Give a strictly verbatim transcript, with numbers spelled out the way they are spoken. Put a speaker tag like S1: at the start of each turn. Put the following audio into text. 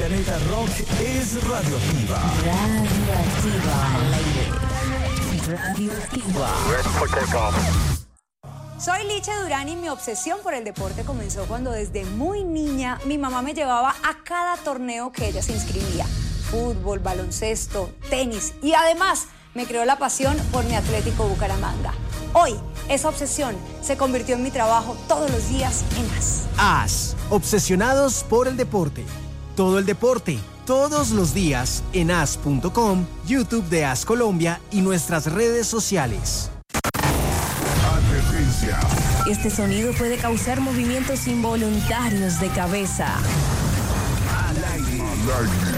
S1: Planeta Rock es Radioactiva.
S2: Radioactiva. Al aire. Radioactiva.
S3: Soy Licha Durán y mi obsesión por el deporte comenzó cuando desde muy niña mi mamá me llevaba a cada torneo que ella se inscribía. Fútbol, baloncesto, tenis y además me creó la pasión por mi Atlético Bucaramanga. Hoy, esa obsesión se convirtió en mi trabajo todos los días en A S.
S4: A S, obsesionados por el deporte. Todo el deporte, todos los días en A S punto com, YouTube de A S Colombia y nuestras redes sociales.
S1: Advertencia.
S2: Este sonido puede causar movimientos involuntarios de cabeza.
S1: Al aire.
S5: Al aire.